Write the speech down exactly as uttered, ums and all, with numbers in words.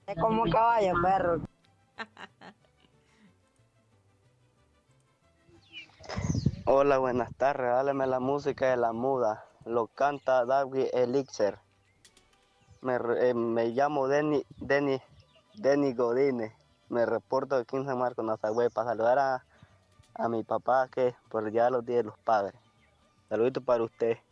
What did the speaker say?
Es como un caballo, perro. Hola, buenas tardes. Dáleme la música de La Muda. Lo canta David Elixir. Me, re- eh, me llamo Denny, Denny, Denny Godine. Me reporto de aquí en San Marcos, Nazagüey, para saludar a, a mi papá que por el día de los días de los padres. Saludito para usted.